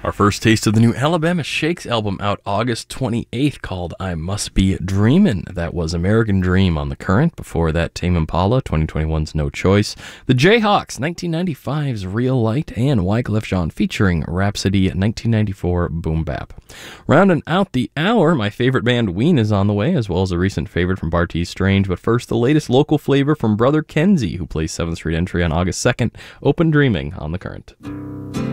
Our first taste of the new Alabama Shakes album out August 28th called I Must Be Dreamin'. That was American Dream on The Current. Before that, Tame Impala, 2021's No Choice. The Jayhawks, 1995's Real Light. And Wyclef Jean featuring Rhapsody, 1994 Boom Bap. Rounding out the hour, my favorite band Ween is on the way, as well as a recent favorite from Bartees Strange. But first, the latest local flavor from Brother Kenzie, who plays 7th Street Entry on August 2nd. Open Dreaming on The Current.